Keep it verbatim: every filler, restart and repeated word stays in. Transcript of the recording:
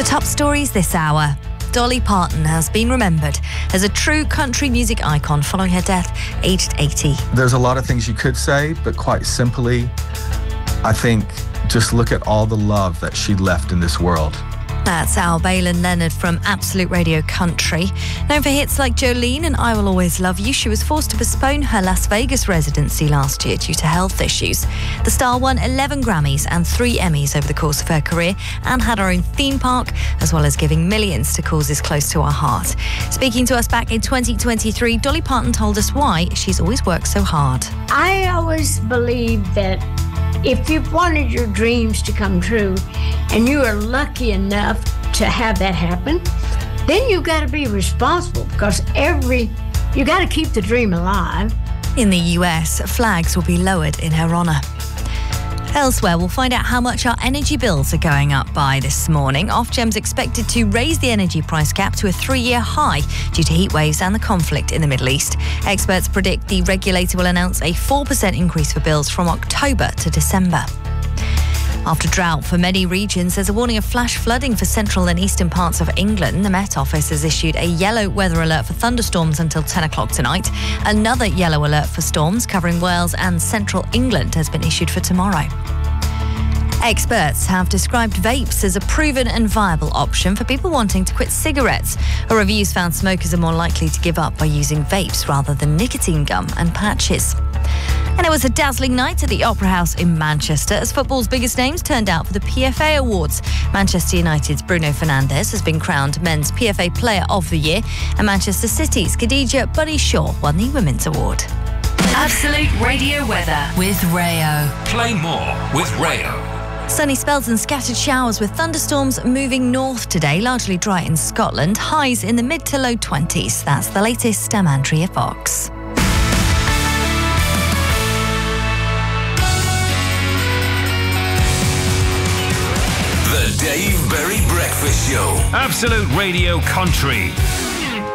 Top stories this hour. Dolly Parton has been remembered as a true country music icon following her death, aged eighty. There's a lot of things you could say, but quite simply, I think just look at all the love that she left in this world. That's Al Bailyn-Leonard from Absolute Radio Country. Known for hits like Jolene and I Will Always Love You, she was forced to postpone her Las Vegas residency last year due to health issues. The star won eleven Grammys and three Emmys over the course of her career and had her own theme park, as well as giving millions to causes close to our heart. Speaking to us back in twenty twenty-three, Dolly Parton told us why she's always worked so hard. I always believed that if you've wanted your dreams to come true and you are lucky enough to have that happen, then you got to be responsible, because every you got to keep the dream alive. In the U S, flags will be lowered in her honour. Elsewhere, we'll find out how much our energy bills are going up by this morning. Ofgem's expected to raise the energy price cap to a three-year high due to heat waves and the conflict in the Middle East. Experts predict the regulator will announce a four percent increase for bills from October to December. After drought for many regions, there's a warning of flash flooding for central and eastern parts of England. The Met Office has issued a yellow weather alert for thunderstorms until ten o'clock tonight. Another yellow alert for storms covering Wales and central England has been issued for tomorrow. Experts have described vapes as a proven and viable option for people wanting to quit cigarettes. A review's found smokers are more likely to give up by using vapes rather than nicotine gum and patches. And it was a dazzling night at the Opera House in Manchester as football's biggest names turned out for the P F A Awards. Manchester United's Bruno Fernandes has been crowned Men's P F A Player of the Year, and Manchester City's Khadija Bunny Shaw won the Women's Award. Absolute Radio weather with Rayo. Play more with Rayo. Sunny spells and scattered showers with thunderstorms moving north today, largely dry in Scotland. Highs in the mid to low twenties. That's the latest. I'm Andrea Fox. The Dave Berry Breakfast Show. Absolute Radio Country.